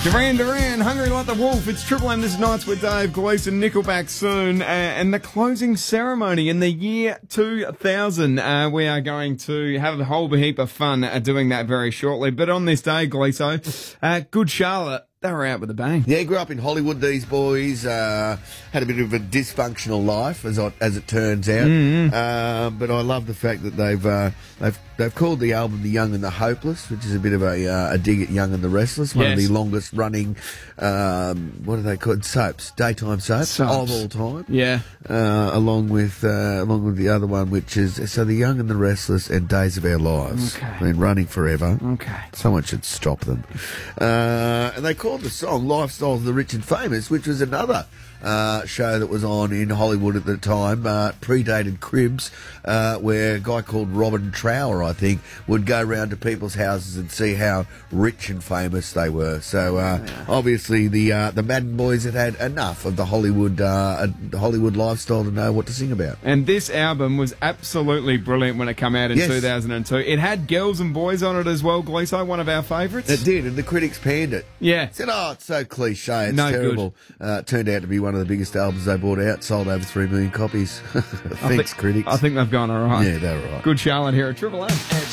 Duran Duran, Hungry Like the Wolf. It's Triple M. This is Nights with Dave Gleeson. Nickelback soon. And the closing ceremony in the year 2000. We are going to have a whole heap of fun doing that very shortly. But on this day, Gleeso, Good Charlotte, they were out with a bang. Yeah, grew up in Hollywood, these boys. Had a bit of a dysfunctional life, as it turns out. Mm-hmm. But I love the fact that they've called the album The Young and the Hopeless, which is a bit of a dig at Young and the Restless, one of the longest running, what are they called? Soaps, daytime soaps of all time. Yeah. Along with the other one, which is The Young and the Restless and Days of Our Lives. Okay. Been running forever. Okay. Someone should stop them. And they called the song Lifestyles of the Rich and Famous, which was another show that was on in Hollywood at the time, predated Cribs, where a guy called Robin Trower, I think, would go round to people's houses and see how rich and famous they were. So obviously the Madden boys had enough of the Hollywood lifestyle to know what to sing about. And this album was absolutely brilliant when it came out in 2002. It had Girls and Boys on it as well, Gleeso, one of our favourites. It did, and the critics panned it. Yeah. Said, it's so cliche, it's no terrible. It turned out to be one of the biggest albums they brought out, sold over 3 million copies. Thanks, critics. I think they've gone all right. Yeah, they're all right. Good Charlotte here at Triple M.